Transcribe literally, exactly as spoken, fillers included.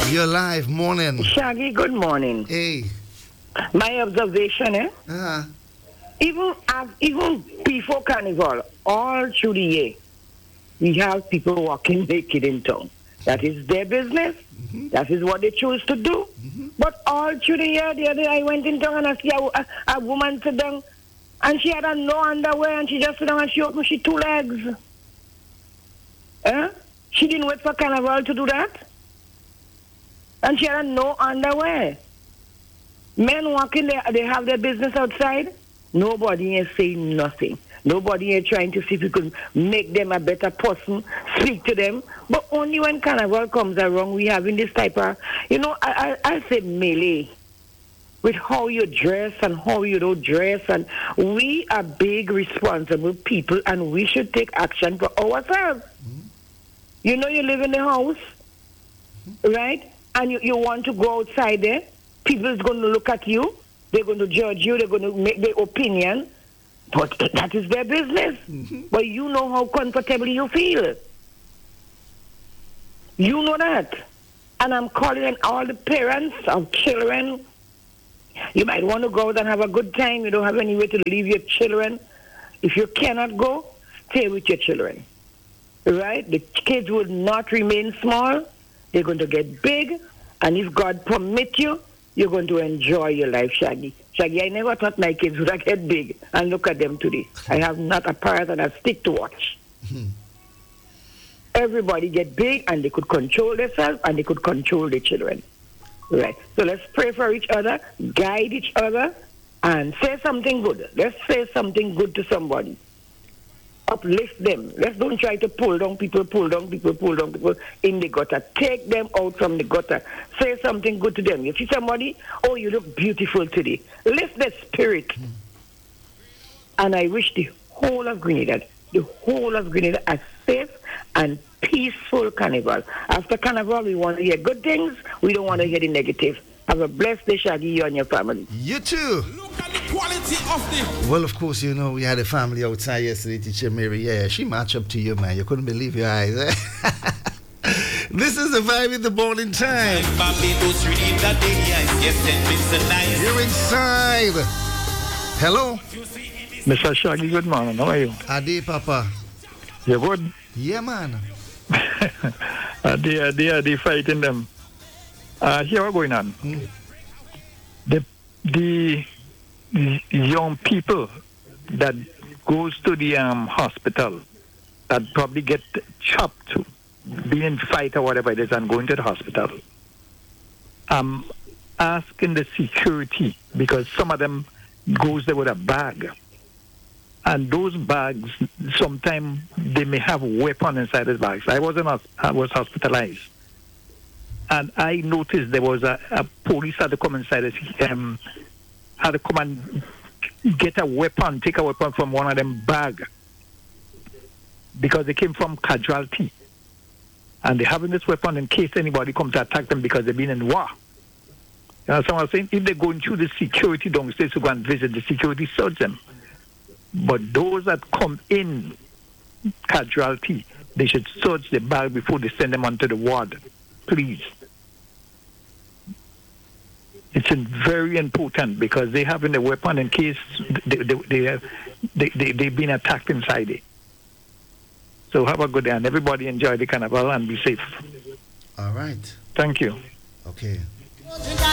You're live. Morning. Shaggy, good morning. Hey. My observation, eh? Uh-huh. Even uh, even before Carnival, all through the year, we have people walking naked in town. That is their business. Mm-hmm. That is what they choose to do. Mm-hmm. But all through the year, the other day I went in town and I see a, a, a woman sit down and she had a no underwear and she just sit down and she opened she two legs. Eh? She didn't wait for Carnival to do that. And she had a no underwear. Men walking there, they have their business outside. Nobody is saying nothing. Nobody is trying to see if you could make them a better person, speak to them. But only when Carnival comes around, we having this type of, you know, I, I, I say melee with how you dress and how you don't dress. And we are big, responsible people, and we should take action for ourselves. Mm-hmm. You know, you live in the house, mm-hmm. right? And you, you want to go outside there. People is going to look at you. They're going to judge you. They're going to make their opinion. But that is their business. Mm-hmm. But you know how comfortable you feel. You know that. And I'm calling all the parents of children. You might want to go out and have a good time. You don't have anywhere to leave your children. If you cannot go, stay with your children. Right? The kids will not remain small. They're going to get big. And if God permit you, you're going to enjoy your life, Shaggy. Shaggy, I never thought my kids would get big. And look at them today. I have not a parrot and a stick to watch. Mm-hmm. Everybody get big and they could control themselves and they could control their children. Right. So let's pray for each other, guide each other, and say something good. Let's say something good to somebody. Uplift them. Let's don't try to pull down people, pull down people, pull down people in the gutter. Take them out from the gutter. Say something good to them. You see somebody, oh, you look beautiful today. Lift their spirit. Mm. And I wish the whole of Grenada, the whole of Grenada a safe and peaceful carnival. After carnival, we want to hear good things. We don't want to hear the negative. Have a blessed day, Shaggy, you and your family. You too. Look at the quality of the... Well, of course, you know, we had a family outside yesterday, Teacher Mary. Yeah, she matched up to you, man. You couldn't believe your eyes. Eh? This is the vibe in the morning time. You're inside. Hello. Mister Shaggy, good morning. How are you? Adi, Papa. You good? Yeah, man. uh, they, are, they, are, they fighting them. Uh, here what's going on. Hmm. The the young people that goes to the um, hospital that probably get chopped, being in fight or whatever it is, and going to the hospital. I'm asking the security because some of them goes there with a bag, and those bags sometimes they may have weapon inside the bags. I wasn't I was hospitalized. And I noticed there was a, a police had to come inside, um, had to come and get a weapon, take a weapon from one of them bag, because they came from casualty. And they're having this weapon in case anybody comes to attack them because they've been in war. You know, someone was saying, if they're going through the security downstairs to go and visit, the security search them. But those that come in casualty, they should search the bag before they send them onto the ward. Please. It's very important because they have a weapon in case they, they, they, they, they, they've been attacked inside it. So have a good day and everybody enjoy the carnival and be safe. All right. Thank you. Okay.